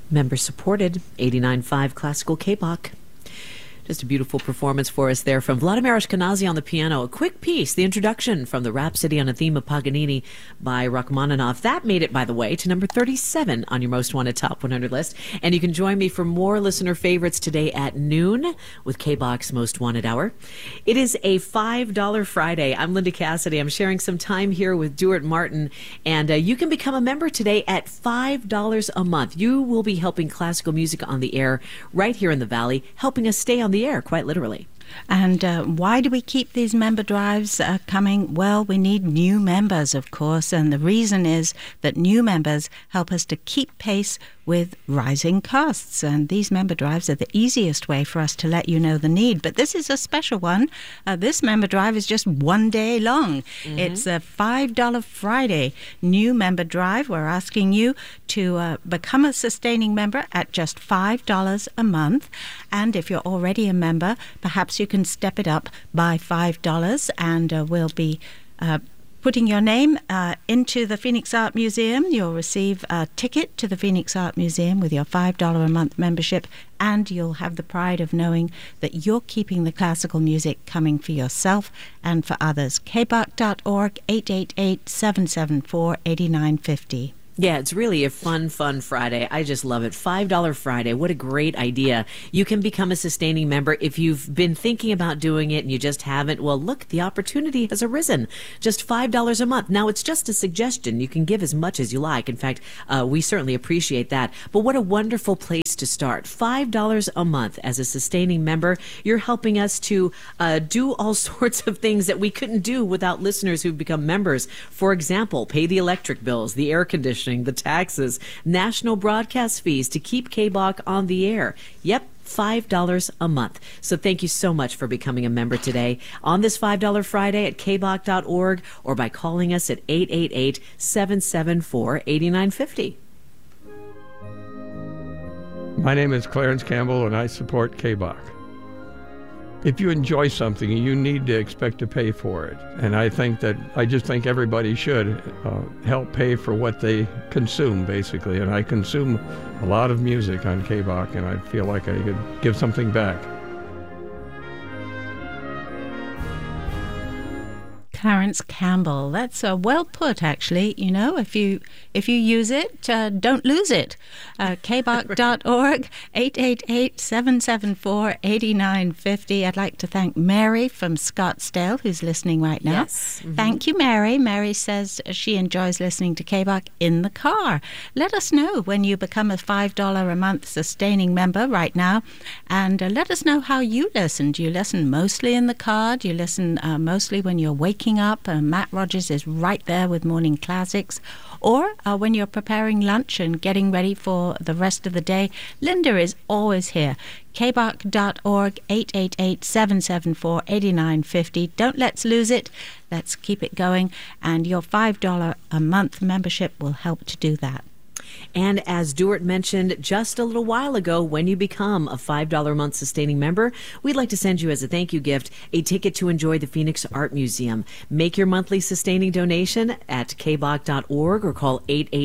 Member supported, 89.5 Classical K-Bach. Just a beautiful performance for us there from Vladimir Ashkenazy on the piano. A quick piece, the introduction from the Rhapsody on a Theme of Paganini by Rachmaninoff. That made it, by the way, to number 37 on your Most Wanted Top 100 list. And you can join me for more listener favorites today at noon with K-Bach's Most Wanted Hour. It is a $5 Friday. I'm Linda Cassidy. I'm sharing some time here with Duart Martin. And you can become a member today at $5 a month. You will be helping classical music on the air right here in the Valley, helping us stay on the air, quite literally. And why do we keep these member drives coming? Well, we need new members, of course, and the reason is that new members help us to keep pace with rising costs, and these member drives are the easiest way for us to let you know the need. But this is a special one. This member drive is just one day long. It's a $5 Friday new member drive. We're asking you to become a sustaining member at just $5 a month, and if you're already a member, perhaps you can step it up by $5, and we'll be putting your name into the Phoenix Art Museum. You'll receive a ticket to the Phoenix Art Museum with your $5 a month membership, and you'll have the pride of knowing that you're keeping the classical music coming for yourself and for others. kbach.org, 888-774-8950. Yeah, it's really a fun Friday. I just love it. $5 Friday. What a great idea. You can become a sustaining member if you've been thinking about doing it and you just haven't. Well, look, the opportunity has arisen. Just $5 a month. Now, it's just a suggestion. You can give as much as you like. In fact, we certainly appreciate that. But what a wonderful place to start. $5 a month as a sustaining member. You're helping us to do all sorts of things that we couldn't do without listeners who've become members. For example, pay the electric bills, the air conditioning, the taxes, national broadcast fees to keep K-Bach on the air. Yep, $5 a month. So thank you so much for becoming a member today on this $5 Friday at kbach.org or by calling us at 888-774-8950. My name is Clarence Campbell, and I support K-Bach. If you enjoy something, you need to expect to pay for it. And I just think everybody should help pay for what they consume, basically. And I consume a lot of music on K-Bach, and I feel like I could give something back. Clarence Campbell. That's well put, actually. You know, if you use it, don't lose it. kbach.org, 888-774-8950. I'd like to thank Mary from Scottsdale, who's listening right now. Yes. Thank you, Mary. Mary says she enjoys listening to K-Bach in the car. Let us know when you become a $5 a month sustaining member right now, and let us know how you listen. Do you listen mostly in the car? Do you listen mostly when you're waking up? Matt Rogers is right there with Morning Classics. Or when you're preparing lunch and getting ready for the rest of the day, Linda is always here. kbach.org, 888-774-8950. Don't let's lose it. Let's keep it going. And your $5 a month membership will help to do that. And as Duart mentioned just a little while ago, when you become a $5 a month sustaining member, we'd like to send you as a thank you gift a ticket to enjoy the Phoenix Art Museum. Make your monthly sustaining donation at kbach.org or call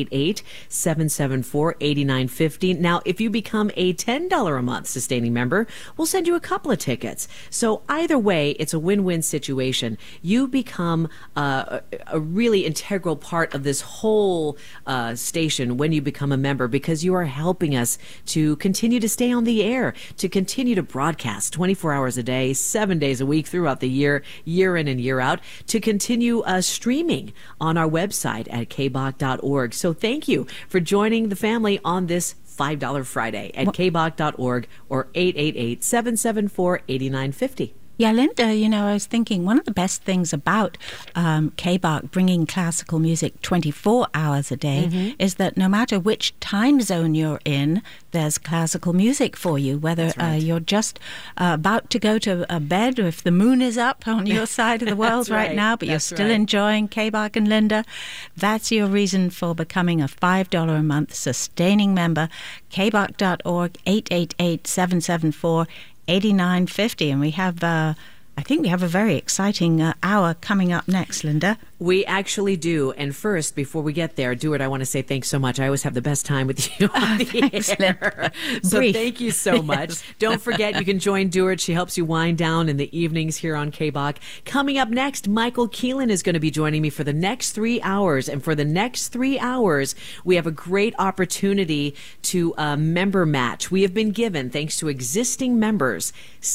888-774-8950. Now, if you become a $10 a month sustaining member, we'll send you a couple of tickets. So either way, it's a win-win situation. You become a really integral part of this whole station when you become a member, because you are helping us to continue to stay on the air, to continue to broadcast 24 hours a day, 7 days a week throughout the year, year in and year out, to continue streaming on our website at kbach.org. So thank you for joining the family on this $5 Friday at kbach.org or 888-774-8950. Yeah, Linda, you know, I was thinking one of the best things about K-Bach bringing classical music 24 hours a day is that no matter which time zone you're in, there's classical music for you, whether you're just about to go to bed or if the moon is up on your side of the world right now, but you're still enjoying K-Bach and Linda. That's your reason for becoming a $5 a month sustaining member. kbach.org, 888-774-8950. 8950, and we have I think we have a very exciting hour coming up next, Linda. We actually do. And first, before we get there, Dewart, I want to say thanks so much. I always have the best time with you on the air. So Brief. thank you so much. Yes. Don't forget, you can join Dewart. She helps you wind down in the evenings here on KBOK. Coming up next, Michael Keelan is going to be joining me for the next 3 hours. And for the next 3 hours, we have a great opportunity to member match. We have been given, thanks to existing members,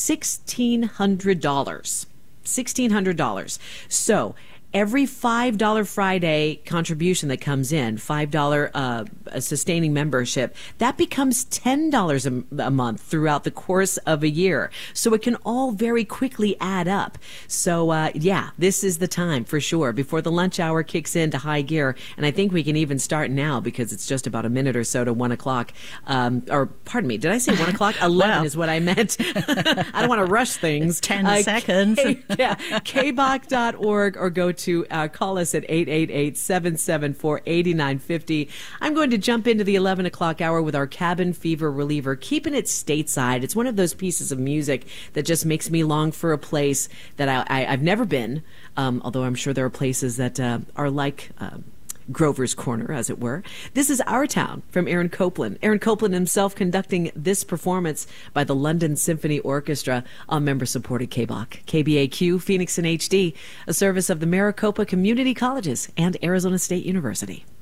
$1,600. $1,600. So every $5 Friday contribution that comes in, $5 sustaining membership, that becomes $10 a month throughout the course of a year. So it can all very quickly add up. So, yeah, this is the time for sure before the lunch hour kicks into high gear. And I think we can even start now because it's just about a minute or so to 1 o'clock. Or, pardon me, did I say 1 o'clock? 11 is what I meant. I don't want to rush things. 10 seconds. KBOK.org or go to call us at 888-774-8950. I'm going to jump into the 11 o'clock hour with our Cabin Fever reliever, keeping it stateside. It's one of those pieces of music that just makes me long for a place that I've never been, although I'm sure there are places that are like Grover's Corner, as it were. This is Our Town from Aaron Copland. Aaron Copland himself conducting this performance by the London Symphony Orchestra on member-supported KBOK. KBAQ, Phoenix in HD, a service of the Maricopa Community Colleges and Arizona State University.